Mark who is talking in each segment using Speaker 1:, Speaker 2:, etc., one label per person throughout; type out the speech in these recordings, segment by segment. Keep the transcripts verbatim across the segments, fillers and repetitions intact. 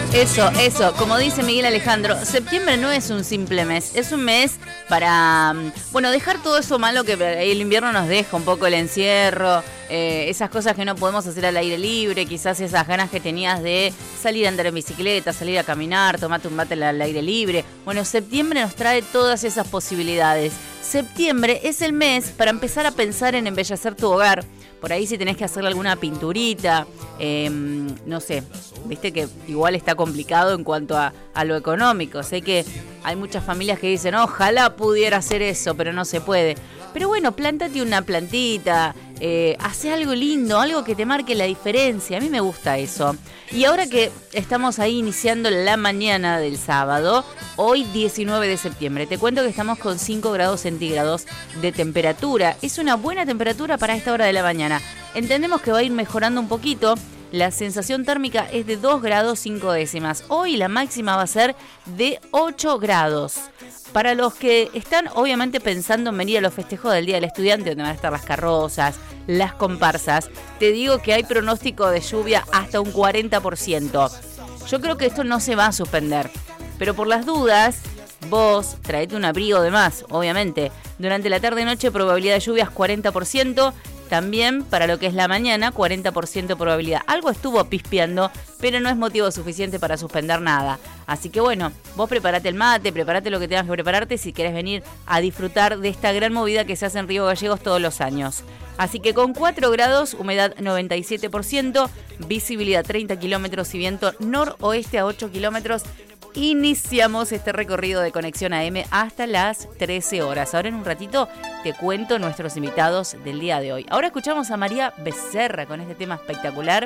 Speaker 1: Eso, eso, como dice Miguel Alejandro, septiembre no es un simple mes, es un mes para, bueno, dejar todo eso malo que el invierno nos deja, un poco el encierro, eh, esas cosas que no podemos hacer al aire libre, quizás esas ganas que tenías de salir a andar en bicicleta, salir a caminar, tomarte un mate al aire libre. Bueno, septiembre nos trae todas esas posibilidades. Septiembre es el mes para empezar a pensar en embellecer tu hogar. Por ahí si tenés que hacerle alguna pinturita, eh, no sé, viste que igual está complicado en cuanto a, a lo económico. Sé que hay muchas familias que dicen, ojalá pudiera hacer eso, pero no se puede. Pero bueno, plántate una plantita, eh, hace algo lindo, algo que te marque la diferencia. A mí me gusta eso. Y ahora que estamos ahí iniciando la mañana del sábado, hoy diecinueve de septiembre, te cuento que estamos con cinco grados centígrados de temperatura. Es una buena temperatura para esta hora de la mañana. Entendemos que va a ir mejorando un poquito. La sensación térmica es de dos grados cinco décimas. Hoy la máxima va a ser de ocho grados. Para los que están obviamente pensando en venir a los festejos del Día del Estudiante, donde van a estar las carrozas, las comparsas, te digo que hay pronóstico de lluvia hasta un cuarenta por ciento. Yo creo que esto no se va a suspender, pero por las dudas, vos traete un abrigo de más, obviamente. Durante la tarde-noche probabilidad de lluvias cuarenta por ciento. También para lo que es la mañana, cuarenta por ciento probabilidad. Algo estuvo pispeando, pero no es motivo suficiente para suspender nada. Así que bueno, vos preparate el mate, preparate lo que tengas que prepararte si querés venir a disfrutar de esta gran movida que se hace en Río Gallegos todos los años. Así que con cuatro grados, humedad noventa y siete por ciento, visibilidad treinta kilómetros y viento noroeste a ocho kilómetros. Iniciamos este recorrido de Conexión A M hasta las trece horas. Ahora en un ratito te cuento nuestros invitados del día de hoy. Ahora escuchamos a María Becerra con este tema espectacular.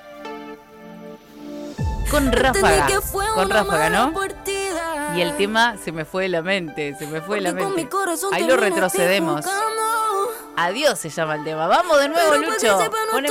Speaker 1: Con ráfaga, con ráfaga, ¿no? Y el tema se me fue de la mente, se me fue de la mente. Ahí lo retrocedemos. Adiós se llama el tema. Vamos de nuevo, Lucho. Pone